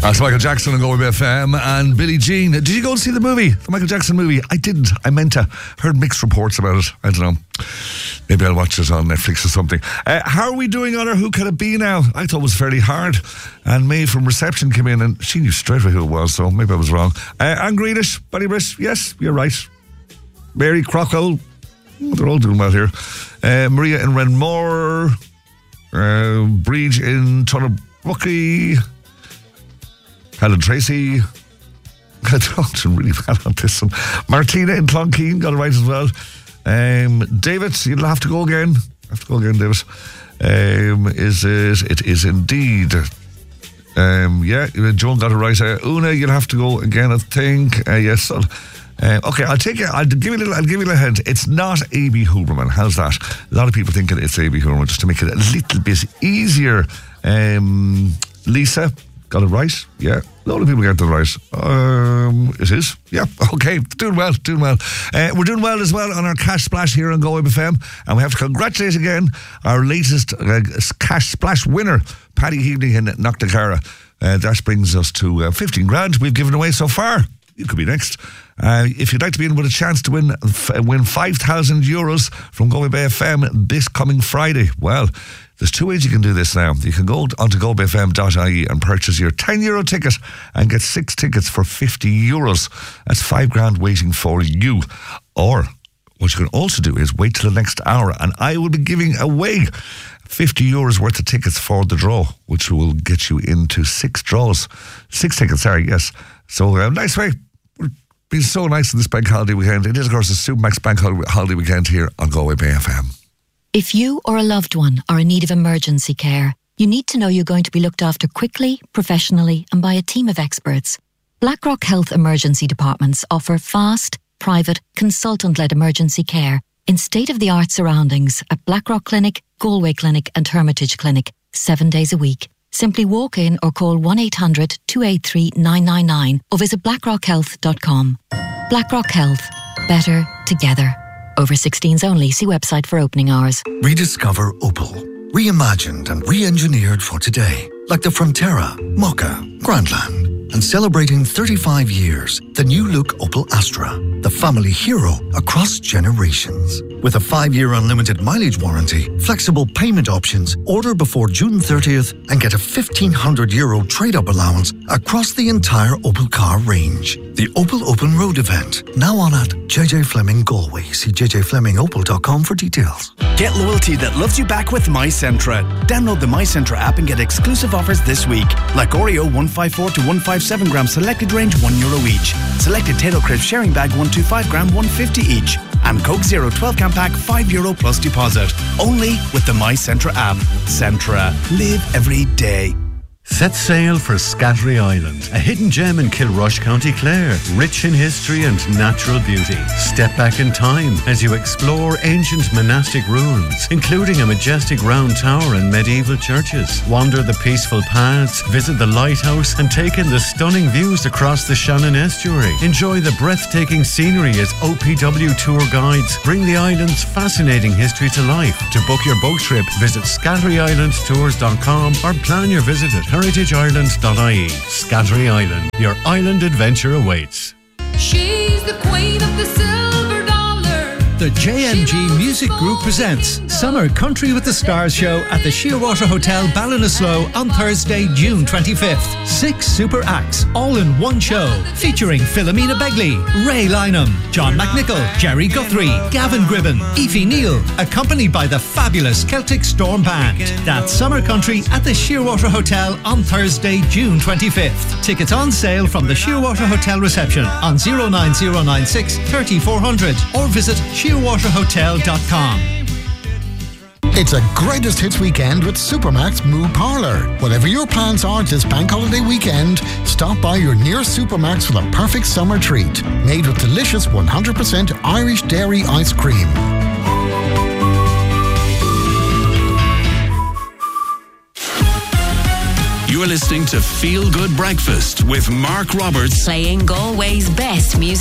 That's Michael Jackson on Go FM and Billie Jean. Did you go and see the movie, the Michael Jackson movie? I didn't. I meant to. Heard mixed reports about it. I don't know. Maybe I'll watch it on Netflix or something. How are we doing on our Who Can It Be now? I thought it was fairly hard. And Mae from reception came in and she knew straight away who it was, so maybe I was wrong. Anne Greenish, Bonnie Brish, yes, you're right. Mary Crockwell, they're all doing well here. Maria in Renmore, Breach in Tunnabrookie, Helen Tracy. I don't really well on this one. Martina in Clonkeen got it right as well. David, you'll have to go again. David. It is indeed. Yeah, Joan got it right. Una, you'll have to go again, I think. Yes. Okay, I'll take it. I'll give you a little hint. It's not A.B. Huberman. How's that? A lot of people think it's A.B. Huberman, just to make it a little bit easier. Lisa got it right. Yeah, a lot of people get it right. It is. Yeah, okay. Doing well. We're doing well as well on our Cash Splash here on Go FM, and we have to congratulate again our latest Cash Splash winner, Paddy Healing in Knocknacarra. That brings us to 15 grand we've given away so far. You could be next. If you'd like to be in with a chance to win €5,000 from Go FM this coming Friday, well, there's two ways you can do this now. You can go onto gobfm.ie and purchase your €10 ticket and get 6 tickets for €50. That's 5 grand waiting for you. Or what you can also do is wait till the next hour and I will be giving away €50 worth of tickets for the draw, which will get you into 6 draws. 6 tickets, yes. So nice way. We're being so nice in this bank holiday weekend. It is, of course, the Supermax bank holiday weekend here on Galway Bay FM. If you or a loved one are in need of emergency care, you need to know you're going to be looked after quickly, professionally, and by a team of experts. Blackrock Health Emergency Departments offer fast, private, consultant-led emergency care in state-of-the-art surroundings at Blackrock Clinic, Galway Clinic and Hermitage Clinic, 7 days a week. Simply walk in or call 1-800-283-999 or visit blackrockhealth.com. Blackrock Health. Better together. Over 16s only. See website for opening hours. Rediscover Opel. Reimagined and re-engineered for today. Like the Frontera, Mokka, Grandland. And celebrating 35 years, the new look Opel Astra. The family hero across generations. With a 5-year unlimited mileage warranty, flexible payment options, order before June 30th and get a €1,500 trade-up allowance across the entire Opel car range. The Opel Open Road event, now on at JJ Fleming Galway. See jjflemingopel.com for details. Get loyalty that loves you back with MyCentra. Download the MyCentra app and get exclusive offers this week. Like Oreo 154 to 157 gram selected range €1 each. Selected Tato Crisp sharing bag 125 gram $1.50 each. And Coke Zero 12 can pack €5 plus deposit. Only with the MyCentra app. Centra. Live every day. Set sail for Scattery Island, a hidden gem in Kilrush, County Clare, rich in history and natural beauty. Step back in time as you explore ancient monastic ruins, including a majestic round tower and medieval churches. Wander the peaceful paths, visit the lighthouse and take in the stunning views across the Shannon Estuary. Enjoy the breathtaking scenery as OPW tour guides bring the island's fascinating history to life. To book your boat trip, visit scatteryislandtours.com or plan your visit at heritageisland.ie. Scattery Island, your island adventure awaits. She's the queen of the silver dollar. The JMG Music Group presents Summer Country with the Stars show at the Shearwater Hotel, Ballinasloe on Thursday, June 25th. 6 super acts, all in one show, featuring Philomena Begley, Ray Lynham, John McNichol, Jerry Guthrie, Gavin Gribben, Aoife Neal, accompanied by the fabulous Celtic Storm Band. That's Summer Country at the Shearwater Hotel on Thursday, June 25th. Tickets on sale from the Shearwater Hotel reception on 09096 30400 or visit shearwaterhotel.com. It's a greatest hits weekend with Supermax Moo Parlour. Whatever your plans are this bank holiday weekend, stop by your nearest Supermax for the perfect summer treat. Made with delicious 100% Irish dairy ice cream. You're listening to Feel Good Breakfast with Mark Roberts. Playing Galway's best music.